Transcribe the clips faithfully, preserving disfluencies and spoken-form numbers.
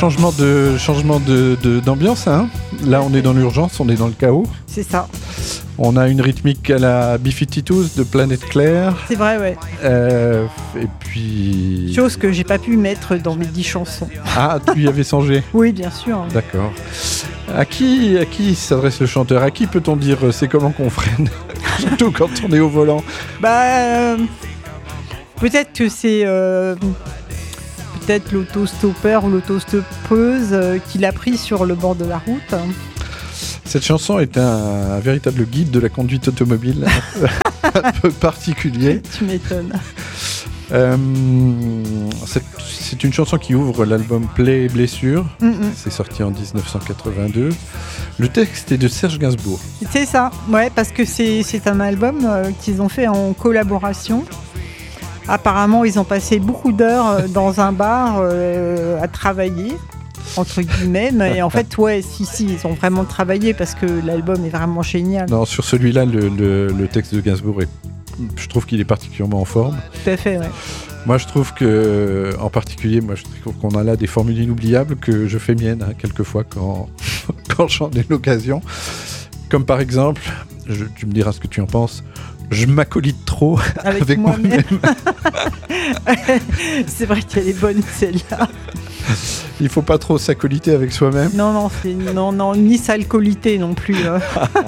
changement de changement de, de d'ambiance. Hein. Là, on est dans l'urgence, on est dans le chaos. C'est ça. On a une rythmique à la B cinquante-deux de Planète Claire. C'est vrai, ouais. Euh, et puis. Chose que j'ai pas pu mettre dans mes dix chansons. Ah, tu y avais songé. Oui, bien sûr. D'accord. À qui, à qui s'adresse le chanteur ? À qui peut-on dire euh, c'est comment qu'on freine ? Surtout quand on est au volant. Bah, euh, peut-être que c'est euh, peut-être l'autostoppeur ou l'autostoppeuse euh, qui l'a pris sur le bord de la route. Cette chanson est un, un véritable guide de la conduite automobile, un peu particulier. Tu m'étonnes. Euh, c'est, c'est une chanson qui ouvre l'album Plaies et blessures. Mm-hmm. C'est sorti en dix-neuf cent quatre-vingt-deux. Le texte est de Serge Gainsbourg. C'est ça, ouais, parce que c'est, c'est un album euh, qu'ils ont fait en collaboration. Apparemment, ils ont passé beaucoup d'heures dans un bar euh, à travailler, entre guillemets, mais en fait, ouais, si, si, ils ont vraiment travaillé parce que l'album est vraiment génial. Non, sur celui-là, le, le, le texte de Gainsbourg est, je trouve qu'il est particulièrement en forme. Tout à fait, ouais. Moi, je trouve que, en particulier, moi, je trouve qu'on a là des formules inoubliables que je fais miennes, hein, quelquefois, quand, quand j'en ai l'occasion. Comme par exemple, je, tu me diras ce que tu en penses, je m'acolite trop avec, avec moi-même. moi-même. C'est vrai qu'elle est bonne, celle-là. Il faut pas trop s'acoliter avec soi-même. Non, non, c'est, non, non, ni s'alcooliter non plus. Hein.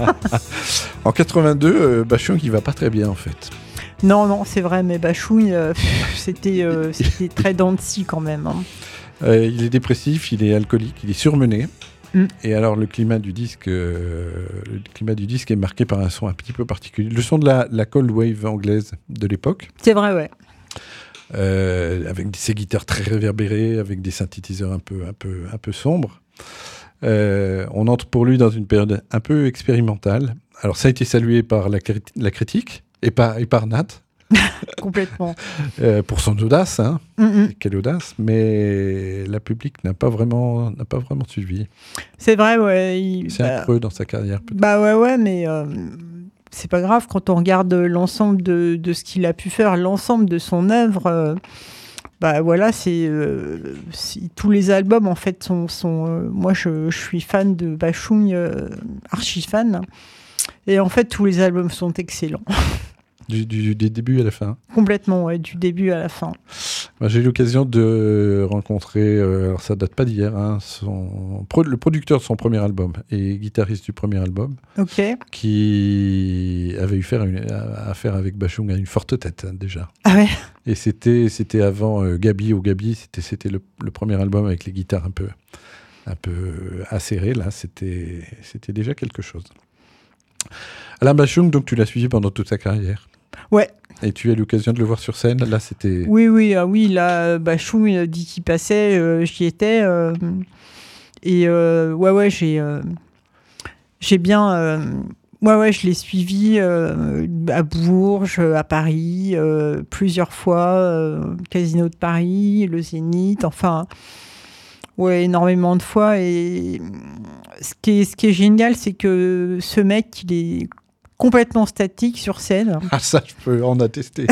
En quatre-vingt-deux, euh, Bachung, il va pas très bien, en fait. Non, non, c'est vrai, mais Bachung, euh, c'était, euh, c'était très dents de scie quand même. Hein. Euh, il est dépressif, il est alcoolique, il est surmené. Mm. Et alors, le climat du disque, euh, le climat du disque est marqué par un son un petit peu particulier. Le son de la, la cold wave anglaise de l'époque. C'est vrai, ouais. Euh, avec ces guitares très réverbérées, avec des synthétiseurs un peu, un peu, un peu sombres. Euh, on entre pour lui dans une période un peu expérimentale. Alors, ça a été salué par la, crit- la critique et par, et par Nat. Complètement. Euh, pour son audace, hein. Mm-hmm. Quelle audace, mais la public n'a pas vraiment, n'a pas vraiment suivi. C'est vrai, ouais. Il, C'est bah, un creux dans sa carrière, peut-être. Bah ouais, ouais, mais euh, c'est pas grave quand on regarde l'ensemble de, de ce qu'il a pu faire, l'ensemble de son œuvre. Euh, bah voilà, c'est, euh, c'est tous les albums en fait sont. sont euh, moi, je, je suis fan de Bachung, euh, archi fan, et en fait tous les albums sont excellents. Du, du, du début à la fin. Complètement, ouais, du début à la fin. Moi, j'ai eu l'occasion de rencontrer, euh, alors ça date pas d'hier, hein, son, pro, le producteur de son premier album et guitariste du premier album, okay. qui avait eu faire une, affaire avec Bachung à une forte tête, hein, déjà. Ah ouais. Et c'était, c'était avant euh, Gabi ou Gabi, c'était, c'était le, le premier album avec les guitares un peu, un peu acérées, là, c'était, c'était déjà quelque chose. Alain Bachung, donc tu l'as suivi pendant toute sa carrière. Ouais. Et tu as eu l'occasion de le voir sur scène, là c'était... Oui, oui, ah oui, là, Bachung il a dit qu'il passait, euh, j'y étais. Euh, et euh, ouais, ouais, j'ai, euh, j'ai bien... Euh, ouais, ouais, je l'ai suivi euh, à Bourges, à Paris, euh, plusieurs fois, euh, Casino de Paris, le Zénith, enfin... Ouais, énormément de fois. Et ce qui est, ce qui est génial, c'est que ce mec, il est complètement statique sur scène. Ah, ça, je peux en attester.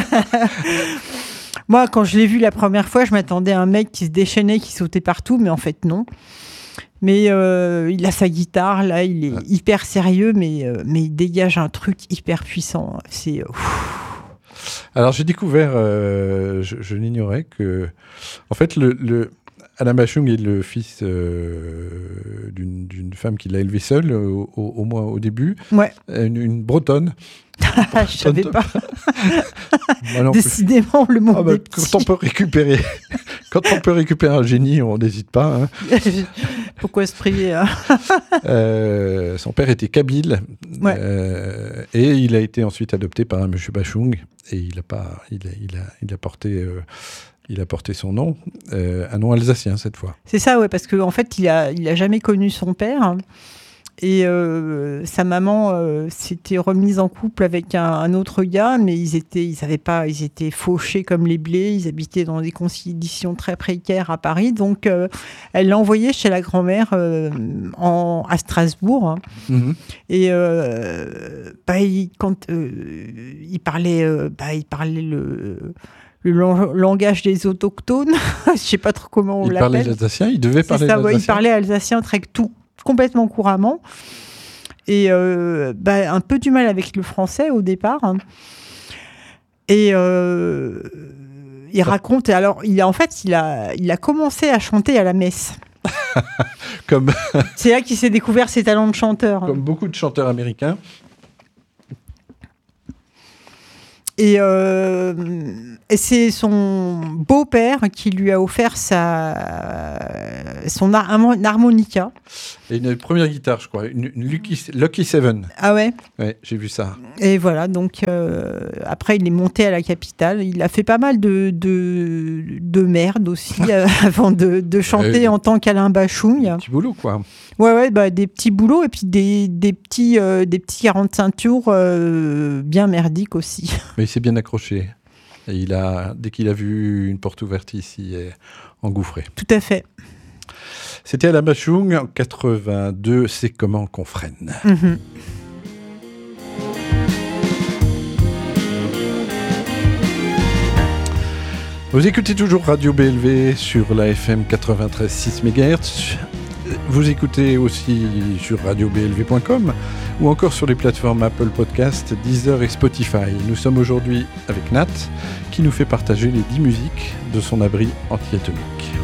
Moi, quand je l'ai vu la première fois, je m'attendais à un mec qui se déchaînait, qui sautait partout, mais en fait, non. Mais euh, il a sa guitare, là, il est ouais. hyper sérieux, mais, euh, mais il dégage un truc hyper puissant. C'est... Ouf. Alors, j'ai découvert, euh, je, je l'ignorais, que, en fait, le... le... Alain Bachung est le fils euh, d'une, d'une femme qui l'a élevé seule, au, au, au moins au début. Ouais. Une, une bretonne. Je ne savais pas. Décidément, plus. Le monde ah bah, est petit. Quand on peut récupérer, quand on peut récupérer un génie, on n'hésite pas. Hein. Pourquoi se priver hein euh, Son père était kabyle. Ouais. Euh, et il a été ensuite adopté par un monsieur Bachung. Et il a, pas, il a, il a, il a porté... Euh, Il a porté son nom, euh, un nom alsacien cette fois. C'est ça, ouais, parce qu'en en fait, il a, il a jamais connu son père. Et euh, sa maman euh, s'était remise en couple avec un, un autre gars, mais ils étaient, ils avaient pas, ils étaient fauchés comme les blés. Ils habitaient dans des conditions très précaires à Paris. Donc, euh, elle l'a envoyé chez la grand-mère euh, en, à Strasbourg. Hein. Mm-hmm. Et euh, bah, il, quand euh, il parlait, euh, bah, il parlait le le lang- langage des autochtones. Je sais pas trop comment on il l'appelle. parlait l'alsacien, il devait C'est parler ça, ouais, l'alsacien. il parlait alsacien très tout, complètement couramment. Et euh, bah, un peu du mal avec le français au départ. Et euh, il raconte. Alors, il a, en fait, il a, il a commencé à chanter à la messe. Comme, C'est là qu'il s'est découvert ses talents de chanteur. comme beaucoup de chanteurs américains. Et, euh, et c'est son beau-père qui lui a offert sa, son ar- un harmonica. Et une première guitare, je crois, une, une Lucky, Lucky Seven. Ah ouais. Ouais, j'ai vu ça. Et voilà, donc euh, après il est monté à la capitale. Il a fait pas mal de, de, de merde aussi euh, avant de, de chanter Ouais. en tant qu'Alain Bachung. Petit boulot, quoi. Ouais, ouais, bah, des petits boulots et puis des, des, petits, euh, des petits quarante-cinq tours euh, bien merdiques aussi. Mais il s'est bien accroché. Et il a, dès qu'il a vu une porte ouverte ici, il est engouffré. Tout à fait. C'était Alain Bachung en quatre-vingt-deux, C'est comment qu'on freine. Mhm. Vous écoutez toujours Radio B L V sur la F M quatre-vingt-treize virgule six mégahertz. Vous écoutez aussi sur radio b l v point com ou encore sur les plateformes Apple Podcast, Deezer et Spotify. Nous sommes aujourd'hui avec Nat qui nous fait partager les dix musiques de son abri anti-atomique.